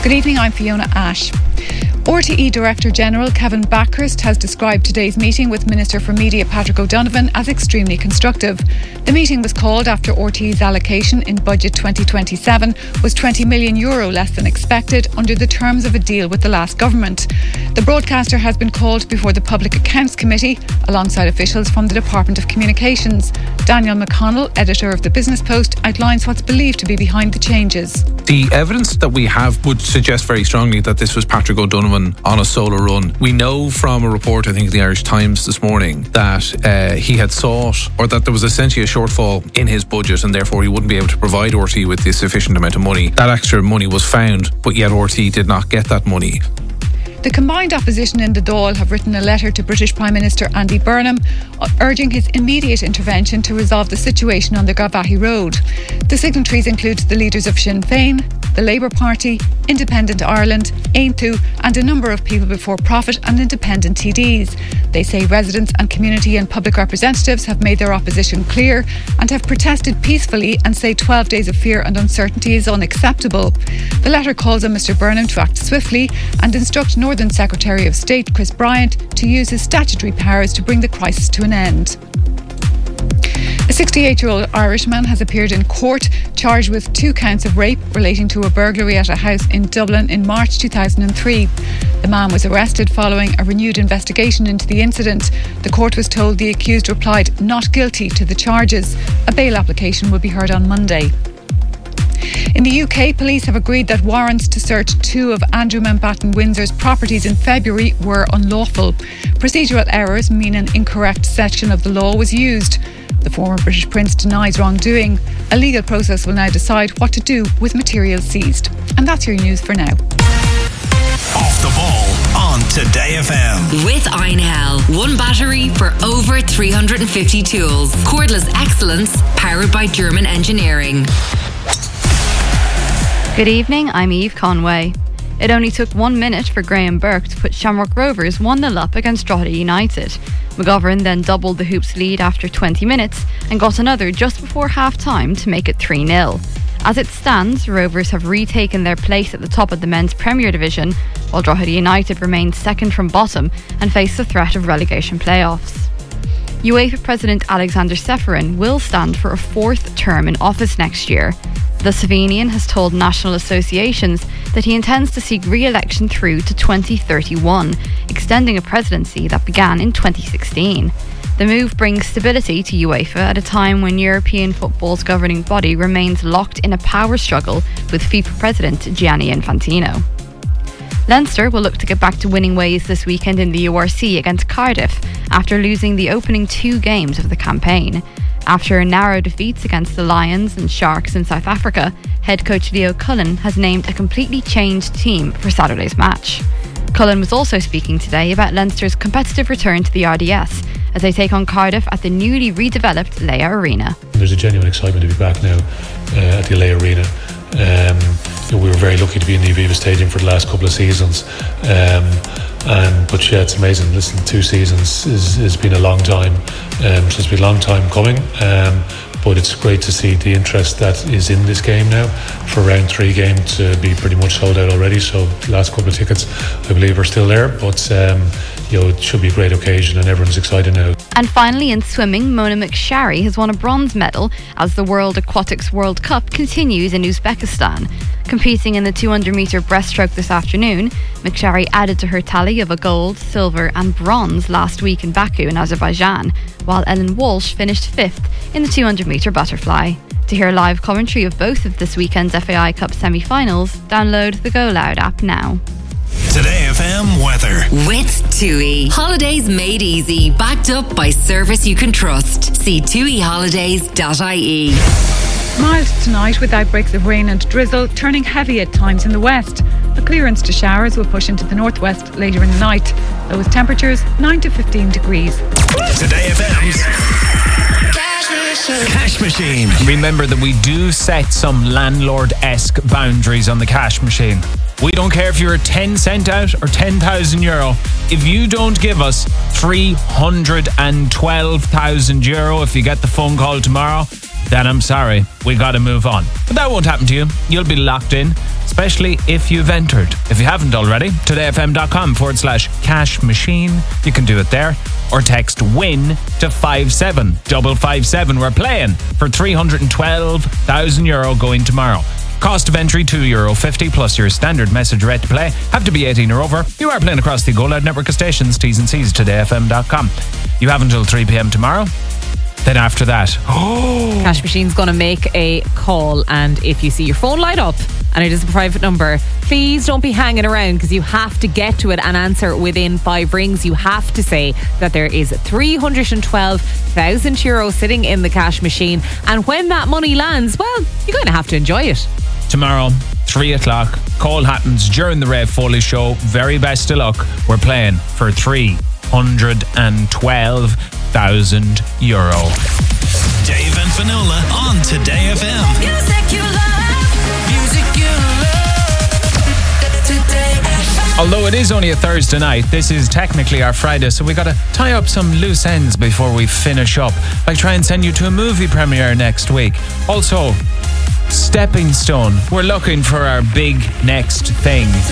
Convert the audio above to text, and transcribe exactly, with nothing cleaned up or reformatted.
Good evening, I'm Fiona Ash. R T E Director General Kevin Backhurst has described today's meeting with Minister for Media Patrick O'Donovan as extremely constructive. The meeting was called after R T E's allocation in Budget twenty twenty-seven was twenty million euro less than expected under the terms of a deal with the last government. The broadcaster has been called before the Public Accounts Committee alongside officials from the Department of Communications. Daniel McConnell, editor of the Business Post, outlines what's believed to be behind the changes. The evidence that we have would suggest very strongly that this was Patrick O'Donovan on a solo run. We know from a report, I think, in the Irish Times this morning, that uh, he had sought, or that there was essentially a shortfall in his budget and therefore he wouldn't be able to provide R T E with the sufficient amount of money. That extra money was found, but yet R T E did not get that money. The combined opposition in the Dáil have written a letter to British Prime Minister Andy Burnham urging his immediate intervention to resolve the situation on the Garvaghey Road. The signatories include the leaders of Sinn Féin, the Labour Party, Independent Ireland, Aontú and a number of people before profit and independent T Ds. They say residents and community and public representatives have made their opposition clear and have protested peacefully and say twelve days of fear and uncertainty is unacceptable. The letter calls on Mr Burnham to act swiftly and instruct Northern Secretary of State Chris Bryant to use his statutory powers to bring the crisis to an end. A sixty-eight-year-old Irishman has appeared in court charged with two counts of rape relating to a burglary at a house in Dublin in March two thousand three. The man was arrested following a renewed investigation into the incident. The court was told the accused replied not guilty to the charges. A bail application will be heard on Monday. In the U K, police have agreed that warrants to search two of Andrew Mountbatten Windsor's properties in February were unlawful. Procedural errors mean an incorrect section of the law was used. The former British Prince denies wrongdoing. A legal process will now decide what to do with material seized. And that's your news for now. Off the ball on Today F M. With Einhell. One battery for over three hundred fifty tools. Cordless excellence powered by German engineering. Good evening, I'm Eve Conway. It only took one minute for Graham Burke to put Shamrock Rovers one nil up against Drogheda United. McGovern then doubled the Hoops' lead after twenty minutes and got another just before half-time to make it three nil. As it stands, Rovers have retaken their place at the top of the men's Premier Division, while Drogheda United remain second from bottom and face the threat of relegation playoffs. UEFA President Alexander Ceferin will stand for a fourth term in office next year. The Slovenian has told national associations that he intends to seek re-election through to twenty thirty-one, extending a presidency that began in twenty sixteen. The move brings stability to UEFA at a time when European football's governing body remains locked in a power struggle with FIFA President Gianni Infantino. Leinster will look to get back to winning ways this weekend in the U R C against Cardiff after losing the opening two games of the campaign. After narrow defeats against the Lions and Sharks in South Africa, head coach Leo Cullen has named a completely changed team for Saturday's match. Cullen was also speaking today about Leinster's competitive return to the R D S as they take on Cardiff at the newly redeveloped Leia Arena. There's a genuine excitement to be back now uh, at the Leia Arena. Um, we were very lucky to be in the Aviva Stadium for the last couple of seasons. Um, Um, but yeah, it's amazing. Listen, two seasons is, has been a long time. Um, so it's been a long time coming. Um, but it's great to see the interest that is in this game now. For round three game to be pretty much sold out already. So the last couple of tickets, I believe, are still there. But um, you know, it should be a great occasion and everyone's excited now. And finally, in swimming, Mona McSharry has won a bronze medal as the World Aquatics World Cup continues in Uzbekistan. Competing in the two hundred metre breaststroke this afternoon, McSharry added to her tally of a gold, silver and bronze last week in Baku in Azerbaijan, while Ellen Walsh finished fifth in the two hundred metre butterfly. To hear live commentary of both of this weekend's F A I Cup semi-finals, download the Go Loud app now. Today F M weather. With TUI. Holidays made easy. Backed up by service you can trust. See tui holidays dot I E. Mild tonight with outbreaks of rain and drizzle, turning heavy at times in the west. A clearance to showers will push into the northwest later in the night. Lowest temperatures nine to fifteen degrees. Today F M's Cash Machine. Remember that we do set some landlord-esque boundaries on the cash machine. We don't care if you're a ten cent out or ten thousand euro. If you don't give us three hundred twelve thousand euro if you get the phone call tomorrow, then I'm sorry, we got to move on. But that won't happen to you. You'll be locked in. It's especially if you've entered. If you haven't already, todayfm.com forward slash cash machine. You can do it there. Or text WIN to five seven five five seven. We're playing for three hundred twelve thousand euro going tomorrow. Cost of entry two euro fifty plus your standard message rate to play. Have to be eighteen or over. You are playing across the Go Loud network of stations. T's and C's, today f m dot com. You have until three p.m. tomorrow. Then after that, oh, Cash Machine's going to make a call, and if you see your phone light up and it is a private number, please don't be hanging around, because you have to get to it and answer within five rings. You have to say that there is three hundred twelve thousand euro sitting in the cash machine, and when that money lands, well, you're going to have to enjoy it. Tomorrow, three o'clock, call happens during the Ray Foley show. Very best of luck. We're playing for three hundred twelve thousand euro. Dave and Finola on Today F M. Music you love. Music you love. Today F M. Although it is only a Thursday night, this is technically our Friday, so we got to tie up some loose ends before we finish up. Like try and send you to a movie premiere next week. Also, Stepping Stone. We're looking for our big next thing.